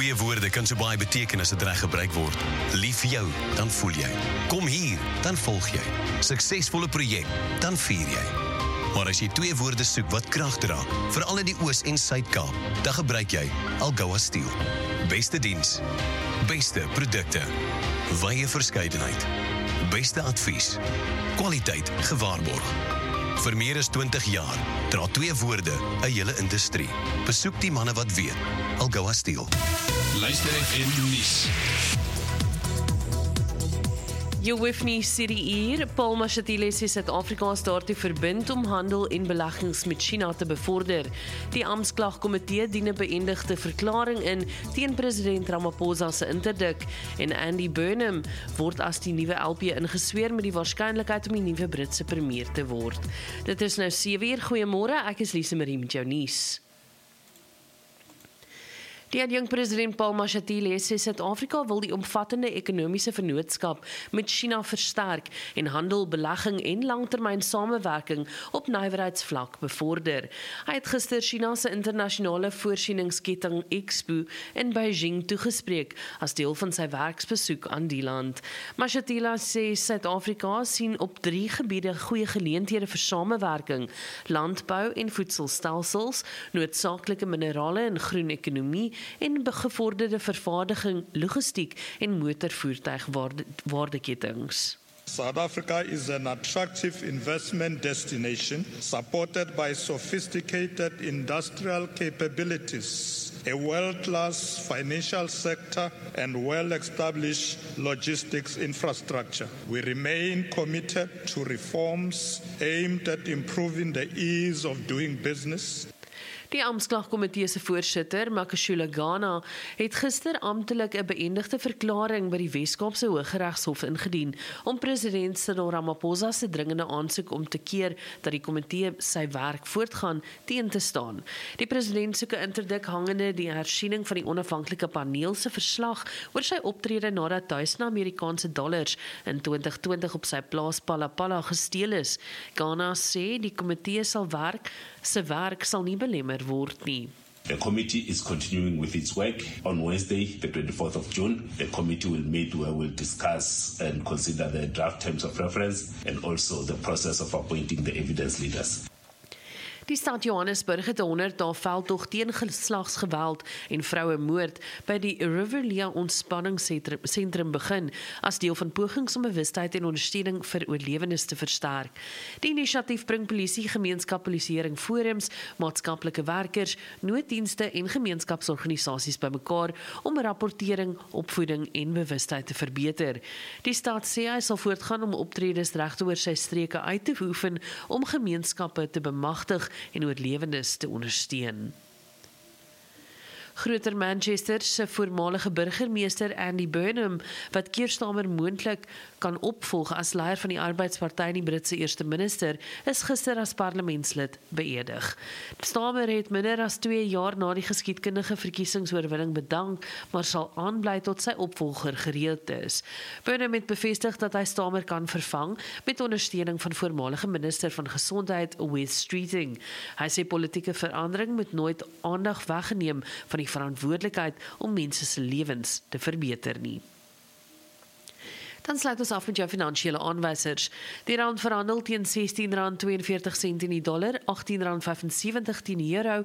Twee woorde kan so baie beteken as dit reg gebruik word. Lief vir jou, dan voel jy. Kom hier, dan volg jy. Suksesvolle projek, dan vier jy. Maar as jy twee woorde soek wat krag dra, veral in die Oos- en Suid-Kaap, dan gebruik jy Algoa Steel. Beste diens, beste produkte, wye verskeidenheid, beste advies, kwaliteit gewaarborg. Vir meer as 20 jaar dra twee woorde 'n hele industrie. Besoek die manne wat weet. Algoa Steel. Luister FM nuus. Jou hoef nie Siri hier, Paul Mashatile sê Suid-Afrika is daartoe verbind om handel en beleggings met China te bevorder. Die Amptklagkomitee dien 'n beëindigde verklaring in teen president Ramaphosa se interdik en Andy Burnham word as die nuwe LP ingesweer met die waarskynlikheid om die nuwe Britse premier te word. Dit is nou 7:00. Goeiemôre, ek is Lise Marie met jou nuus. Die adjunkt-president Paul Mashatile sê Suid-Afrika wil die omvattende ekonomiese vennootskap met China versterk en handel, belegging en langtermyn samewerking op nywerheidsvlak bevorder. Hy het gister China se internasionale voorsieningsketting Expo in Beijing toegespreek as deel van sy werksbesoek aan die land. Mashatile sê Suid-Afrika sien op 3 gebiede goeie geleenthede vir samewerking: landbou en voedselstelsels, noodsaaklike minerale en groen ekonomie en gevorderde vervaardiging, logistiek en motorvoertuigwaardeketings. South Africa is an attractive investment destination supported by sophisticated industrial capabilities, a world-class financial sector and well-established logistics infrastructure. We remain committed to reforms aimed at improving the ease of doing business. Die Amptklagkomitee se voorsitter, Makashule Ghana, het gister amptelik 'n beëindigde verklaring by die Wes-Kaapse Hooggeregshof ingedien om president Cyril Ramaphosa se dringende aansoek om te keer dat die komitee sy werk voortgaan teen te staan. Die president soek 'n interdik hangende die hersiening van die onafhanklike paneel se verslag oor sy optrede nadat duisende Amerikaanse dollars in 2020 op sy plaas Palapala gesteel is. Ghana sê die komitee se werk sal nie belemmer word nie. The committee is continuing with its work. On Wednesday, the 24th of June, the committee will meet where we'll discuss and consider the draft terms of reference and also the process of appointing the evidence leaders. Die stad Johannesburg het 'n 100-dae veldtog teen geslagsgeweld en vrouemoord by die Riverlea ontspanningssentrum begin as deel van pogings om bewustheid en ondersteuning vir oorlewendes te versterk. Die inisiatief bring polisie, gemeenskapspolisieering forums, maatskaplike werkers, nooddienste en gemeenskapsorganisasies bymekaar om rapportering, opvoeding en bewustheid te verbeter. Die stad sê hy sal voortgaan om optredes regteoor sy streke uit te oefen om gemeenskappe te bemagtig en oorlewendes te ondersteun. Groter Manchester se voormalige burgemeester Andy Burnham, wat Keir Starmer moontlik kan opvolg as leier van die Arbeidsparty en die Britse eerste minister, is gister as parlementslid beëdig. Starmer het minder as 2 jaar na die geskiedkundige verkiesingsoorwinning bedank, maar sal aanbly tot sy opvolger gereed is. Burnham het bevestig dat hy Starmer kan vervang met ondersteuning van voormalige minister van Gesondheid Wes Streeting. Hy sê politieke verandering moet nooit aandag weggeneem van die verantwoordelikheid om mense se lewens te verbeter nie. Dan sluit ons af met jou finansiële aanwysers. Die rand verhandel teen R16.42 in die dollar, R18.75 teen die euro,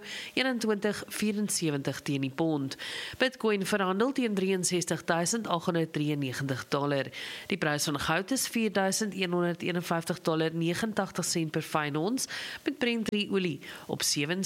$21.74 teen die pond. Bitcoin verhandel teen $63.893. Die prys van goud is $4.151.89 per fyn ons, met Brent olie op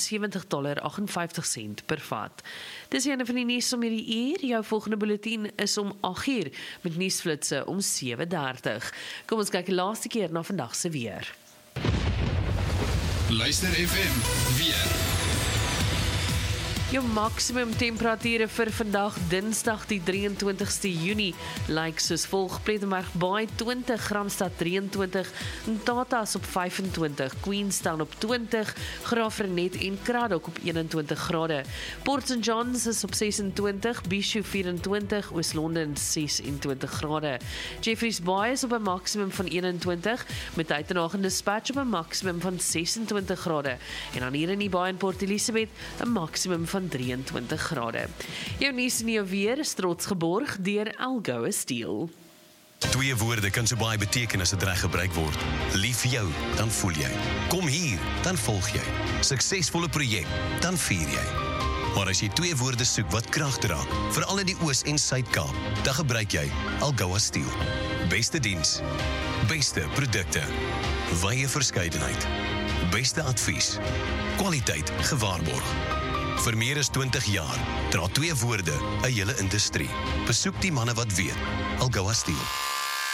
$77.58 per vat. Dis een van die nuus om hierdie uur. Jou volgende bulletin is om 8:00 met nuusflitse om 7:30. Kom ons kyk die laaste keer na vandag se weer. Luister FM weer. Jou maksimum temperature vir vandag Dinsdag die 23ste Junie lyk soos volg: Plettenberg Baai 20, Gramstad 23, Tatas op 25, Queenstown op 20, Graafrenet en Kraddock op 21 grade. Port St Johns is op 26, Bishu 24, Oos-London 26 grade. Jeffreys Bay is op 'n maksimum van 21 met Uitenhage en Dispatch op 'n maksimum van 26 grade. En dan hier in die Baai in Port Elizabeth 'n maksimum van van 23 grade. Jou nuus en jou weer is trots geborg deur Algoa Steel. 2 woorde kan so baie beteken as dit reg gebruik word. Lief jou, dan voel jy. Kom hier, dan volg jy. Suksesvolle projek, dan vier jy. Maar as jy 2 woorde soek wat krag dra, veral in die Oos- en Suid-Kaap, dan gebruik jy Algoa Steel. Beste diens, beste produkte, wye verskeidenheid, beste advies, kwaliteit gewaarborg. Vir meer as 20 jaar dra 2 woorde 'n hele industrie. Besoek die manne wat weet. Algoa Steel.